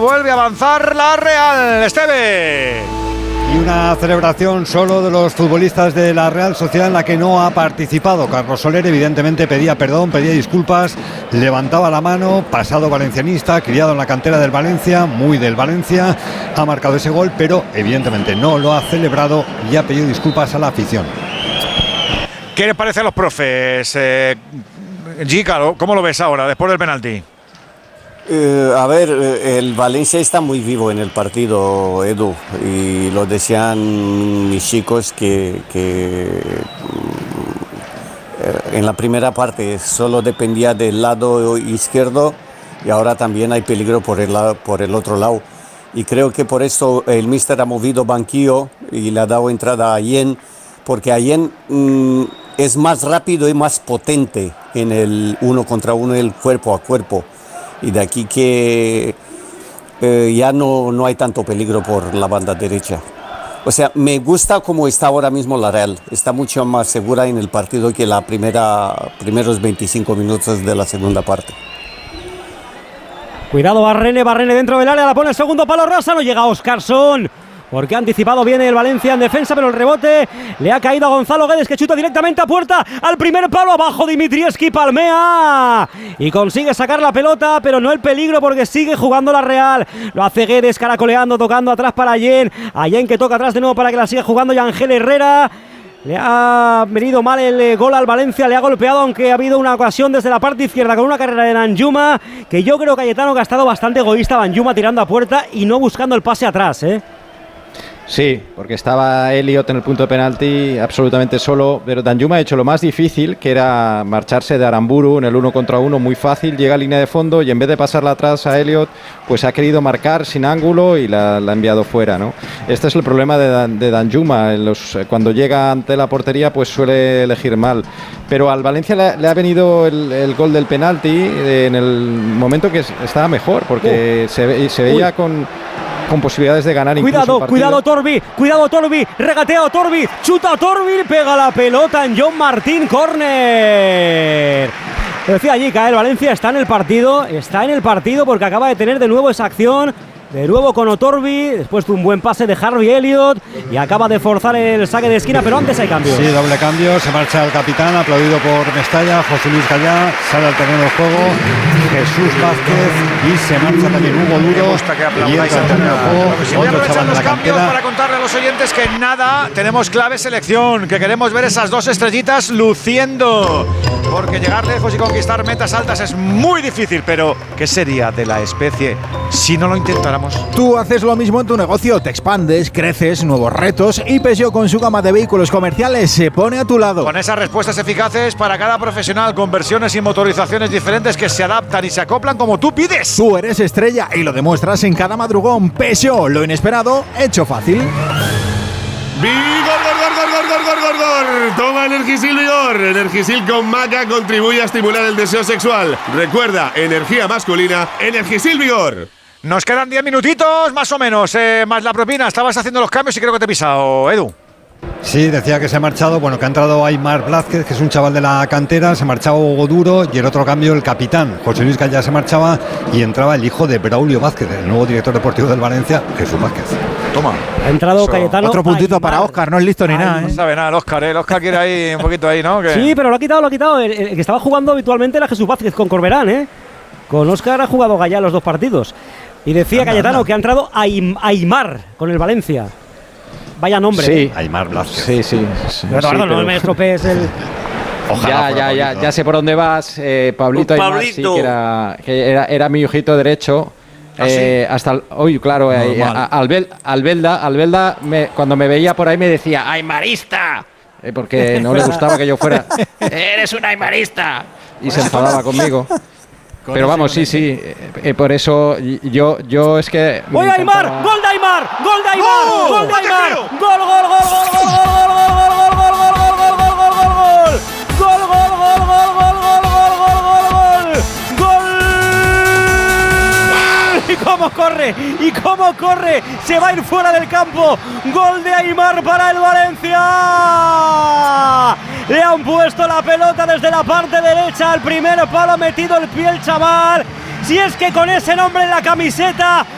vuelve a avanzar la Real. Esteve. Y una celebración solo de los futbolistas de la Real Sociedad en la que no ha participado. Carlos Soler evidentemente pedía perdón, pedía disculpas, levantaba la mano, pasado valencianista, criado en la cantera del Valencia, muy del Valencia, ha marcado ese gol, pero evidentemente no lo ha celebrado y ha pedido disculpas a la afición. ¿Qué les parece a los profes? Gica, ¿cómo lo ves ahora, después del penalti? El Valencia está muy vivo en el partido, Edu, y lo decían mis chicos que en la primera parte solo dependía del lado izquierdo y ahora también hay peligro por el otro lado. Y creo que por eso el míster ha movido banquillo y le ha dado entrada a Allen, porque Allen es más rápido y más potente en el 1 contra 1, el cuerpo a cuerpo. Y de aquí que ya no hay tanto peligro por la banda derecha. O sea, me gusta cómo está ahora mismo la Real. Está mucho más segura en el partido que la primeros 25 minutos de la segunda parte. Cuidado Barrene dentro del área, la pone el segundo palo Rosa, no llega Óscarson. Porque ha anticipado bien el Valencia en defensa, pero el rebote le ha caído a Gonzalo Guedes, que chuta directamente a puerta, al primer palo, abajo Dimitrievski, palmea y consigue sacar la pelota, pero no el peligro porque sigue jugando la Real. Lo hace Guedes caracoleando, tocando atrás para Allen que toca atrás de nuevo para que la siga jugando y Ángel Herrera. Le ha venido mal el gol al Valencia, le ha golpeado, aunque ha habido una ocasión desde la parte izquierda con una carrera de Danjuma, que yo creo, Cayetano, que ha estado bastante egoísta Danjuma tirando a puerta y no buscando el pase atrás, Sí, porque estaba Elliot en el punto de penalti absolutamente solo, pero Danjuma ha hecho lo más difícil, que era marcharse de Aramburu en el 1 contra 1, muy fácil, llega a línea de fondo y en vez de pasarla atrás a Elliot, pues ha querido marcar sin ángulo y la ha enviado fuera, ¿no? Este es el problema de Danjuma, cuando llega ante la portería pues suele elegir mal, pero al Valencia le ha venido el gol del penalti en el momento que estaba mejor, porque se veía con posibilidades de ganar. Cuidado Torbi, regatea Torbi, chuta Torbi, pega la pelota en John Martín, córner. Decía allí que el Valencia está en el partido porque acaba de tener de nuevo esa acción. De nuevo con Otorbi, después de un buen pase de Harvey Elliott y acaba de forzar el saque de esquina, pero antes hay cambios. Sí, doble cambio, se marcha el capitán, aplaudido por Mestalla, José Luis Gallá, sale al terreno de juego Jesús Vázquez y se marcha también Hugo Duro. Y entra al terreno de juego otro chaval de la cantera. Para contarle a los oyentes que nada, tenemos clave selección, que queremos ver esas dos estrellitas luciendo, porque llegar lejos y conquistar metas altas es muy difícil, pero ¿qué sería de la especie si no lo intentáramos? Tú haces lo mismo en tu negocio, te expandes, creces, nuevos retos y Peugeot con su gama de vehículos comerciales se pone a tu lado. Con esas respuestas eficaces para cada profesional, con versiones y motorizaciones diferentes que se adaptan y se acoplan como tú pides. Tú eres estrella y lo demuestras en cada madrugón. Peugeot, lo inesperado, hecho fácil. ¡Vigor! Toma Energisil Vigor. Energisil con maca contribuye a estimular el deseo sexual. Recuerda, energía masculina, Energisil Vigor. Nos quedan 10 minutitos, más o menos, más la propina. Estabas haciendo los cambios y creo que te he pisado, Edu. Sí, decía que se ha marchado, que ha entrado Aymar Blázquez, que es un chaval de la cantera, se marchaba Hugo Duro y el otro cambio el capitán, José Luis Gallá se marchaba y entraba el hijo de Braulio Vázquez, el nuevo director deportivo del Valencia, Jesús Vázquez. Toma. Ha entrado Cayetano. Otro puntito Aymar para Óscar, no es listo ni nada. No sabe nada el Óscar, el Óscar quiere ahí un poquito ahí, ¿no? Sí, pero lo ha quitado. El que estaba jugando habitualmente era Jesús Vázquez con Corberán, Con Óscar ha jugado Gallá los dos partidos. Y decía Cayetano que ha entrado Aymar con el Valencia. Vaya nombre. Sí, Aymar Blázquez. Sí. Pero no me estropees el... Ojalá ya sé por dónde vas, Pablito Aymar, sí, que era mi ojito derecho. Hasta Albelda cuando me veía por ahí me decía ¡Aymarista! Porque no le gustaba que yo fuera ¡Eres un aymarista! Y se enfadaba conmigo. Pero vamos, sí, por eso yo es que... ¡Voy a Aymar! ¡Gol de Aymar! ¡Gol de Aymar! ¡Gol de Aymar! ¡Gol! ¡Y cómo corre! ¡Se va a ir fuera del campo! ¡Gol de Aymar para el Valencia! Le han puesto la pelota desde la parte derecha al primer palo, ha metido el pie el chaval. Si es que con ese nombre en la camiseta